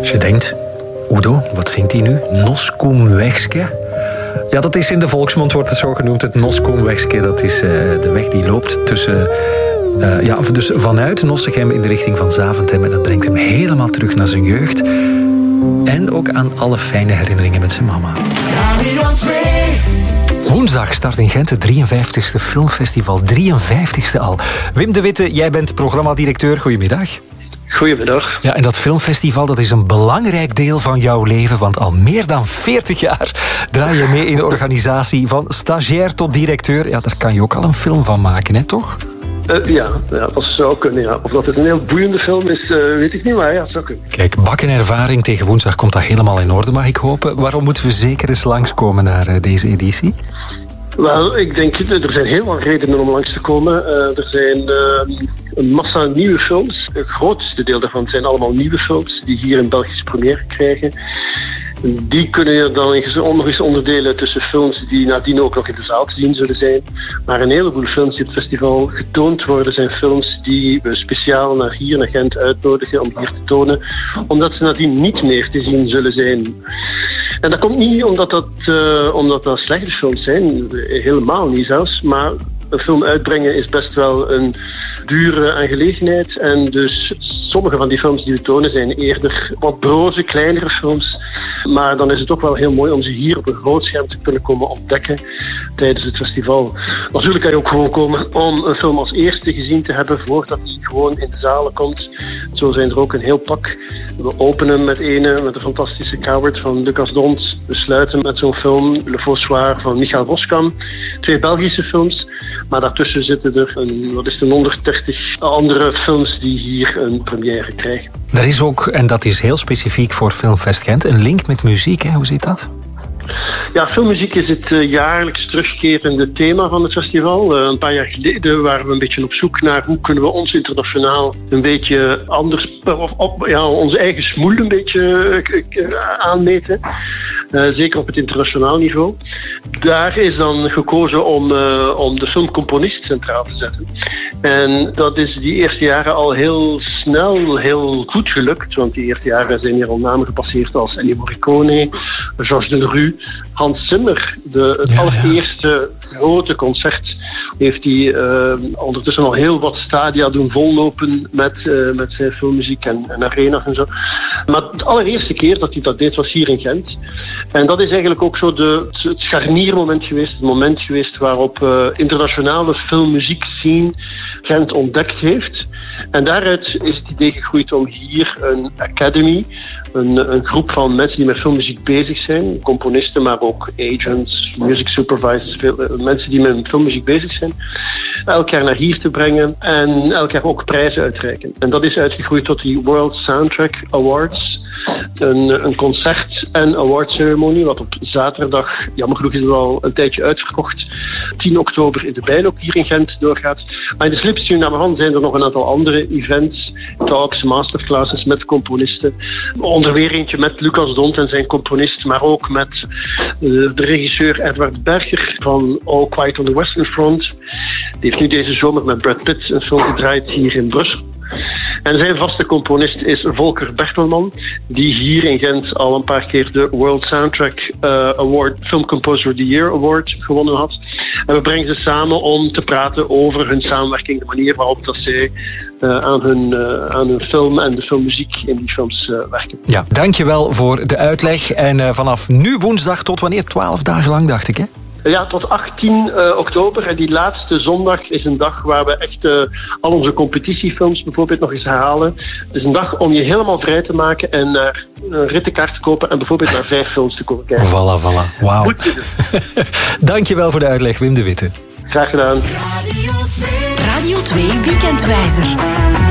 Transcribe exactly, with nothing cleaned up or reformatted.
Als je denkt, Udo, wat zingt hij nu? Noskumwegske? Ja, dat is in de volksmond, wordt het zo genoemd. Het Noskumwegske, dat is uh, de weg die loopt tussen... Uh, ja, dus vanuit Nossegem in de richting van Zaventem. En dat brengt hem helemaal terug naar zijn jeugd. En ook aan alle fijne herinneringen met zijn mama. Woensdag start in Gent het drieënvijftigste filmfestival. drieënvijftigste al. Wim de Witte, jij bent programmadirecteur. Goedemiddag. Goedemiddag. Ja, en dat filmfestival, dat is een belangrijk deel van jouw leven, want al meer dan veertig jaar draai je mee in de organisatie van stagiair tot directeur. Ja, daar kan je ook al een film van maken, hè, toch? Uh, ja, ja, dat zou kunnen, ja. Of dat het een heel boeiende film is, uh, weet ik niet, maar ja, dat zou kunnen. Kijk, bakken ervaring, tegen woensdag komt dat helemaal in orde, mag ik hopen. Waarom moeten we zeker eens langskomen naar uh, deze editie? Wel, ik denk, er zijn heel veel redenen om langs te komen. Uh, er zijn uh, een massa nieuwe films. Het grootste deel daarvan zijn allemaal nieuwe films die hier een Belgische première krijgen. Die kunnen je dan nog eens onderdelen tussen films die nadien ook nog in de zaal te zien zullen zijn. Maar een heleboel films die op het festival getoond worden zijn films die we speciaal naar hier, naar Gent uitnodigen om hier te tonen. Omdat ze nadien niet meer te zien zullen zijn. En dat komt niet omdat dat, uh, omdat dat slechte films zijn. Helemaal niet zelfs. Maar een film uitbrengen is best wel een dure aangelegenheid. En dus sommige van die films die we tonen zijn eerder wat broze, kleinere films. Maar dan is het ook wel heel mooi om ze hier op een groot scherm te kunnen komen ontdekken tijdens het festival. Natuurlijk kan je ook gewoon komen om een film als eerste gezien te hebben voordat die gewoon in de zalen komt. Zo zijn er ook een heel pak. We openen met ene, met de fantastische Coward van Lucas Dont. We sluiten met zo'n film, Le Fossoir van Michael Roskam. Twee Belgische films. Maar daartussen zitten er een, wat is het, honderddertig andere films die hier een première krijgen. Er is ook, en dat is heel specifiek voor Filmfest Gent, een link met muziek. Hè? Hoe zit dat? Ja, filmmuziek is het uh, jaarlijks terugkerende thema van het festival. Uh, een paar jaar geleden waren we een beetje op zoek naar hoe kunnen we ons internationaal een beetje anders, of op, ja, onze eigen smoel een beetje uh, uh, aanmeten. Uh, zeker op het internationaal niveau. Daar is dan gekozen om, uh, om de filmcomponist centraal te zetten. En dat is die eerste jaren al heel snel, heel goed gelukt. Want die eerste jaren zijn hier al namen gepasseerd als Ennio Morricone, Georges Delerue, Hans Zimmer. De, het ja, allereerste ja. grote concert heeft hij uh, ondertussen al heel wat stadia doen vollopen met, uh, met zijn filmmuziek en, en arena's en zo. Maar de allereerste keer dat hij dat deed was hier in Gent. En dat is eigenlijk ook zo de, het scharniermoment geweest, het moment geweest waarop uh, internationale filmmuziek scene Gent ontdekt heeft. En daaruit is het idee gegroeid om hier een academy, een, een groep van mensen die met filmmuziek bezig zijn, componisten, maar ook agents, music supervisors, veel, uh, mensen die met filmmuziek bezig zijn, elk jaar naar hier te brengen en elk jaar ook prijzen uitreiken. En dat is uitgegroeid tot die World Soundtrack Awards. Een, een concert- en awardceremonie, wat op zaterdag, jammer genoeg is het al een tijdje uitverkocht, tien oktober in de Bijlop hier in Gent doorgaat. Maar in de slipstream daarvan zijn er nog een aantal andere events, talks, masterclasses met componisten. Onder weer eentje met Lucas Dont en zijn componist, maar ook met uh, de regisseur Edward Berger van All Quiet on the Western Front. Die heeft nu deze zomer met Brad Pitt een film gedraaid hier in Brussel. En zijn vaste componist is Volker Bertelman, die hier in Gent al een paar keer de World Soundtrack uh, Award, Film Composer of the Year Award gewonnen had. En we brengen ze samen om te praten over hun samenwerking, de manier waarop dat zij uh, aan, hun, uh, aan hun film en de filmmuziek in die films uh, werken. Ja, dankjewel voor de uitleg. En uh, vanaf nu woensdag tot wanneer? Twaalf dagen lang, dacht ik, hè? Ja, tot achttien oktober. En die laatste zondag is een dag waar we echt uh, al onze competitiefilms bijvoorbeeld nog eens herhalen. Het is een dag om je helemaal vrij te maken en uh, een rittenkaart te kopen en bijvoorbeeld naar vijf films te komen kijken. Voilà, voilà. Wauw. Dankjewel voor de uitleg, Wim de Witte. Graag gedaan. Radio twee Weekendwijzer.